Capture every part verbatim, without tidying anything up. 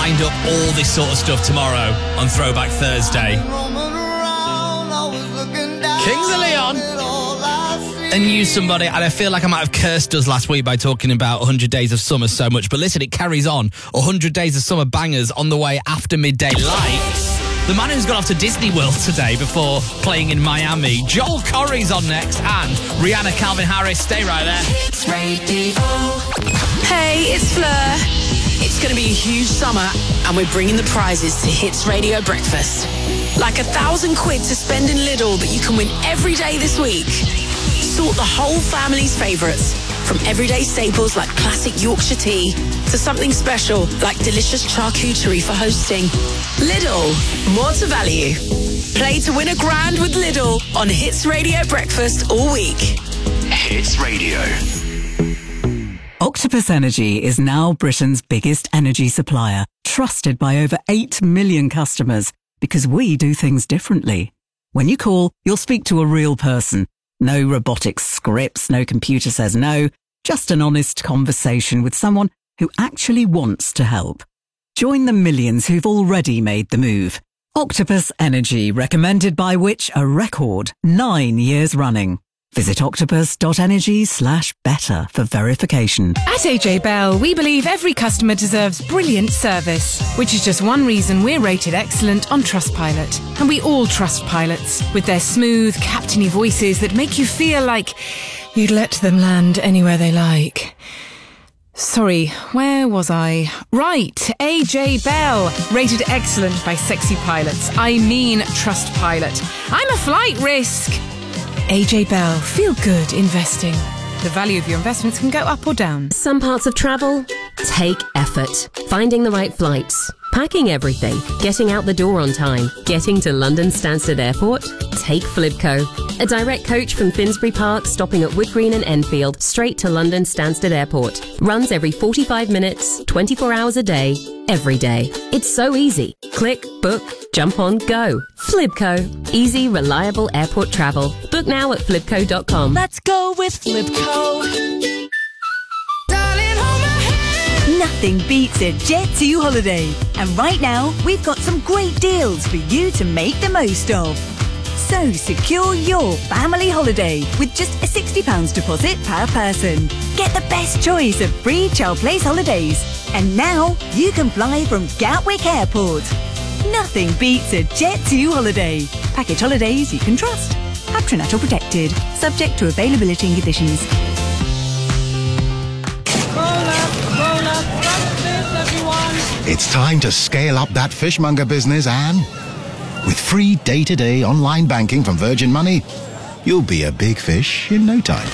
lined up all this sort of stuff tomorrow on Throwback Thursday. Kings of Leon and Use Somebody, and I feel like I might have cursed us last week by talking about one hundred Days of Summer so much, but listen, it carries on. one hundred Days of Summer bangers on the way after Midday Lights. The man who's gone off to Disney World today before playing in Miami. Joel Corry's on next, and Rihanna, Calvin Harris. Stay right there. Hits Radio. Hey, it's Fleur. It's going to be a huge summer, and we're bringing the prizes to Hits Radio Breakfast. Like a thousand quid to spend in Lidl that you can win every day this week. Sort the whole family's favourites, from everyday staples like classic Yorkshire tea to something special like delicious charcuterie for hosting. Lidl, more to value. Play to win a grand with Lidl on Hits Radio Breakfast all week. Hits Radio. Octopus Energy is now Britain's biggest energy supplier, trusted by over eight million customers, because we do things differently. When you call, you'll speak to a real person. No robotic scripts, no computer says no, just an honest conversation with someone who actually wants to help. Join the millions who've already made the move. Octopus Energy, recommended by Which a record nine years running. Visit octopus.energy slash better for verification. At A J Bell, we believe every customer deserves brilliant service, which is just one reason we're rated excellent on Trustpilot. And we all trust pilots, with their smooth, captainy voices that make you feel like you'd let them land anywhere they like. Sorry, where was I? Right, A J Bell, rated excellent by sexy pilots. I mean Trustpilot. I'm a flight risk. A J Bell, feel good investing. The value of your investments can go up or down. Some parts of travel take effort. Finding the right flights, packing everything, getting out the door on time, getting to London Stansted Airport. Take Flibco. A direct coach from Finsbury Park stopping at Wood Green and Enfield straight to London Stansted Airport. Runs every forty-five minutes, twenty-four hours a day, every day. It's so easy. Click, book, jump on, go. Flibco. Easy, reliable airport travel. Book now at flibco dot com. Let's go with Flibco. Nothing beats a Jet two holiday. And right now, we've got some great deals for you to make the most of. So secure your family holiday with just a sixty pounds deposit per person. Get the best choice of free child place holidays. And now you can fly from Gatwick Airport. Nothing beats a Jet two holiday. Package holidays you can trust. Patronato protected. Subject to availability and conditions. It's time to scale up that fishmonger business, Anne. With free day-to-day online banking from Virgin Money, you'll be a big fish in no time.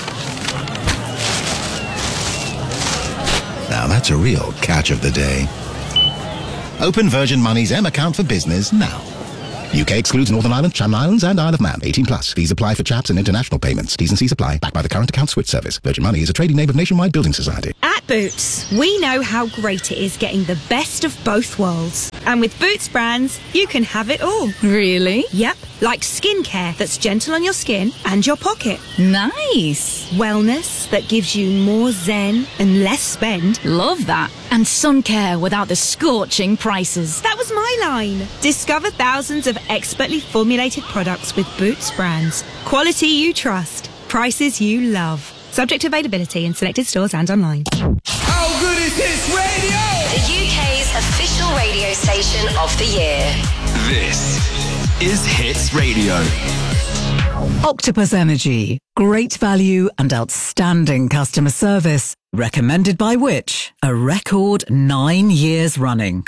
Now that's a real catch of the day. Open Virgin Money's M account for business now. U K excludes Northern Ireland, Channel Islands and Isle of Man. eighteen plus. Fees apply for chaps and international payments. T's and C's apply. Backed by the current account switch service. Virgin Money is a trading name of Nationwide Building Society. At Boots, we know how great it is getting the best of both worlds. And with Boots brands, you can have it all. Really? Yep. Like skincare that's gentle on your skin and your pocket. Nice. Wellness that gives you more zen and less spend. Love that. And sun care without the scorching prices. That was my line. Discover thousands of expertly formulated products with Boots brands. Quality you trust. Prices you love. Subject to availability in selected stores and online. How good is Hits Radio? The U K's official radio station of the year. This is Hits Radio. Octopus Energy. Great value and outstanding customer service. Recommended by Which? A record nine years running.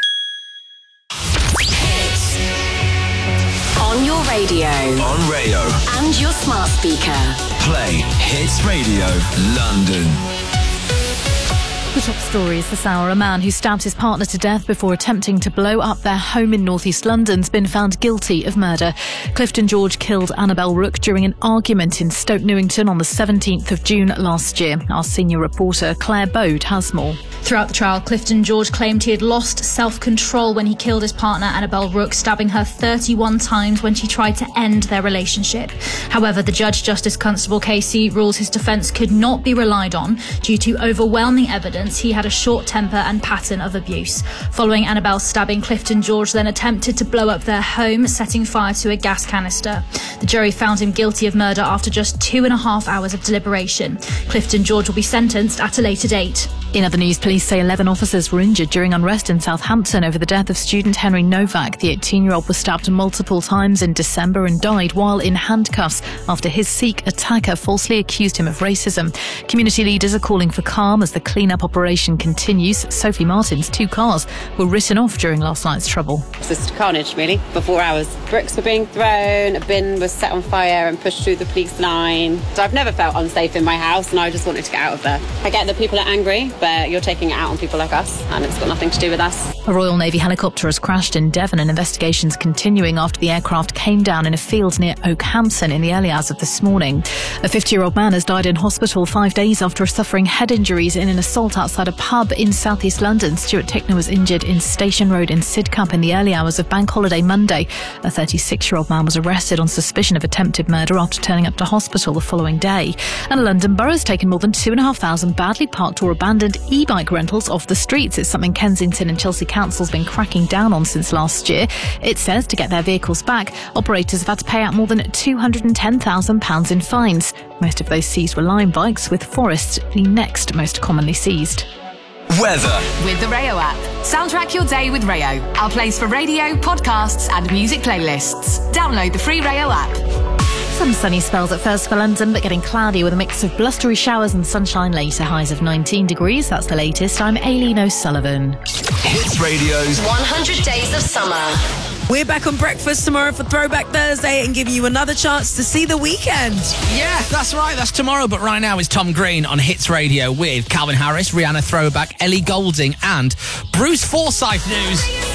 Hits. On your radio. On Rayo. And your smart speaker. Play Hits Radio London. The top stories this hour. A man who stabbed his partner to death before attempting to blow up their home in northeast London's been found guilty of murder. Clifton George killed Annabelle Rook during an argument in Stoke Newington on the seventeenth of June last year. Our senior reporter Claire Bode has more. Throughout the trial, Clifton George claimed he had lost self-control when he killed his partner Annabelle Rook, stabbing her thirty-one times when she tried to end their relationship. However, the Judge Justice Constable Casey rules his defence could not be relied on due to overwhelming evidence evidence he had a short temper and pattern of abuse. Following Annabelle's stabbing, Clifton George then attempted to blow up their home, setting fire to a gas canister. The jury found him guilty of murder after just two and a half hours of deliberation. Clifton George will be sentenced at a later date. In other news, police say eleven officers were injured during unrest in Southampton over the death of student Henry Novak. The eighteen-year-old was stabbed multiple times in December and died while in handcuffs after his Sikh attacker falsely accused him of racism. Community leaders are calling for calm as the clean-up operation continues. Sophie Martin's two cars were written off during last night's trouble. It's just carnage, really, for four hours. Bricks were being thrown, a bin was set on fire and pushed through the police line. So I've never felt unsafe in my house, and I just wanted to get out of there. I get that people are angry, but you're taking it out on people like us, and it's got nothing to do with us. A Royal Navy helicopter has crashed in Devon, and investigations continuing after the aircraft came down in a field near Oakhampton in the early hours of this morning. A fifty-year-old man has died in hospital five days after suffering head injuries in an assault outside a pub in southeast London. Stuart Tickner was injured in Station Road in Sidcup in the early hours of Bank Holiday Monday. A thirty-six-year-old man was arrested on suspicion of attempted murder after turning up to hospital the following day. And a London borough has taken more than two and a half thousand badly parked or abandoned e-bike rentals off the streets. It's something Kensington and Chelsea Council's been cracking down on since last year. It says to get their vehicles back, operators have had to pay out more than two hundred ten thousand pounds in fines. Most of those seized were Lime bikes, with Forest the next most commonly seized. Weather. With the Rayo app. Soundtrack your day with Rayo. Our place for radio, podcasts and music playlists. Download the free Rayo app. Some sunny spells at first for London, but getting cloudy with a mix of blustery showers and sunshine later. Highs of nineteen degrees. That's the latest. I'm Aileen O'Sullivan. Hits Radio's one hundred Days of Summer. We're back on Breakfast tomorrow for Throwback Thursday and giving you another chance to see The Weeknd. Yeah, that's right. That's tomorrow. But right now it's Tom Green on Hits Radio with Calvin Harris, Rihanna Throwback, Ellie Goulding and Bruce Forsyth news.